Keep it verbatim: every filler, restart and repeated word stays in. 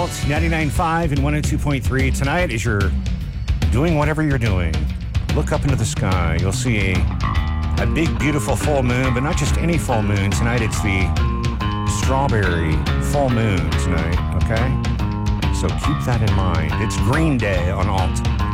Alt, ninety-nine point five and one oh two point three. Tonight, as you're doing whatever you're doing, look up into the sky. You'll see a, a big, beautiful full moon, but not just any full moon. Tonight, it's the strawberry full moon tonight, okay? So keep that in mind. It's Green Day on Alt.